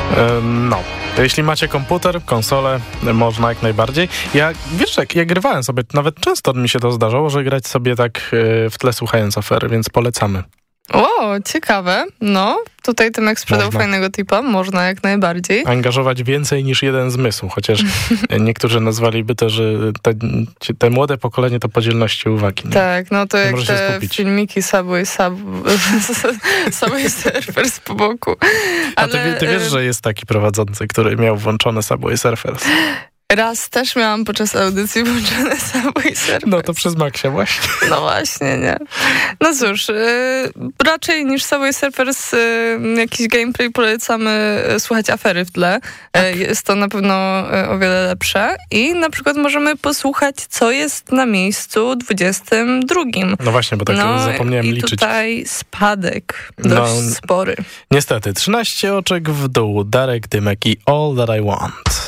No. Jeśli macie komputer, konsolę, można jak najbardziej. Wiesz, jak grywałem sobie, nawet często mi się to zdarzało, że grać sobie tak w tle słuchając afery, więc polecamy. O, ciekawe. No, tutaj Tymek sprzedał fajnego tipa. Można jak najbardziej. Angażować więcej niż jeden zmysł, chociaż niektórzy nazwaliby to, że te młode pokolenie to podzielności uwagi. Nie? Tak, no to jak te filmiki Subway Surfers po boku. Ale... A ty wiesz, że jest taki prowadzący, który miał włączone Subway Surfers? Raz też miałam podczas audycji włączone Subway Surfers. No to przez Maxia właśnie. No właśnie, nie. No cóż, raczej niż Subway Surfers jakiś gameplay polecamy słuchać afery w tle. Tak. Jest to na pewno o wiele lepsze. I na przykład możemy posłuchać, co jest na miejscu 22. No właśnie, bo tak zapomniałem liczyć. I tutaj spadek dość spory. Niestety, 13 oczek w dół, Darek Dymek i All That I Want.